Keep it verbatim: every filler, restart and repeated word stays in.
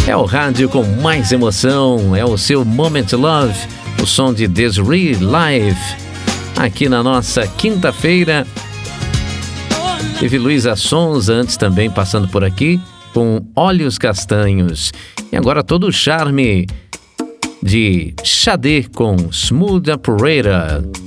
É o rádio com mais emoção, é o seu Moment Love, o som de Des'ree Live. Aqui na nossa quinta-feira, teve Luísa Sonza antes também passando por aqui com Olhos Castanhos. E agora todo o charme de Xadê com Smooth Operator.